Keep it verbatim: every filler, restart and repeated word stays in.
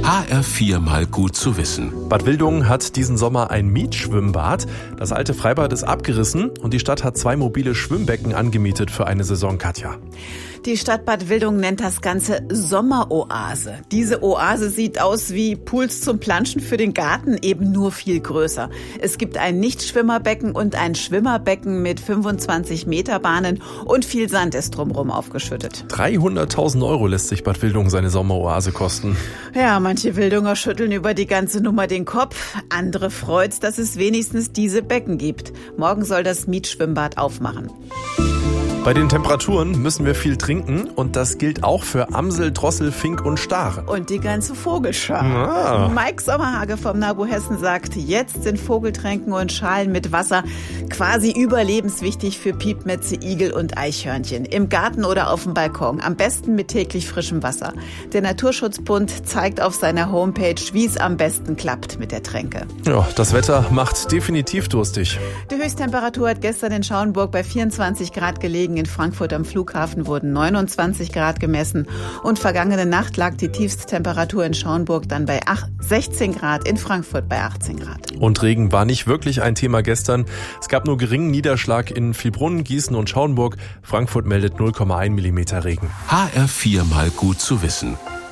H R vier mal gut zu wissen. Bad Wildungen hat diesen Sommer ein Mietschwimmbad. Das alte Freibad ist abgerissen und die Stadt hat zwei mobile Schwimmbecken angemietet für eine Saison, Katja. Die Stadt Bad Wildungen nennt das Ganze Sommeroase. Diese Oase sieht aus wie Pools zum Planschen für den Garten, eben nur viel größer. Es gibt ein Nichtschwimmerbecken und ein Schwimmerbecken mit fünfundzwanzig Meter Bahnen und viel Sand ist drumherum aufgeschüttet. dreihunderttausend Euro lässt sich Bad Wildungen seine Sommeroase kosten. Ja, manche Wildunger schütteln über die ganze Nummer den Kopf. Andere freut's, dass es wenigstens diese Becken gibt. Morgen soll das Mietschwimmbad aufmachen. Bei den Temperaturen müssen wir viel trinken und das gilt auch für Amsel, Drossel, Fink und Stare. Und die ganze Vogelschar. Ah. Mike Sommerhage vom NABU Hessen sagt, jetzt sind Vogeltränken und Schalen mit Wasser quasi überlebenswichtig für Piepmetze, Igel und Eichhörnchen. Im Garten oder auf dem Balkon. Am besten mit täglich frischem Wasser. Der Naturschutzbund zeigt auf seiner Homepage, wie es am besten klappt mit der Tränke. Ja, das Wetter macht definitiv durstig. Die Höchsttemperatur hat gestern in Schauenburg bei vierundzwanzig Grad gelegen. In Frankfurt am Flughafen wurden neunundzwanzig Grad gemessen. Und vergangene Nacht lag die Tiefsttemperatur in Schauenburg dann bei sechzehn Grad, in Frankfurt bei achtzehn Grad. Und Regen war nicht wirklich ein Thema gestern. Es gab nur geringen Niederschlag in Vielbrunn, Gießen und Schauenburg. Frankfurt meldet null Komma eins Millimeter Regen. H R vier mal gut zu wissen.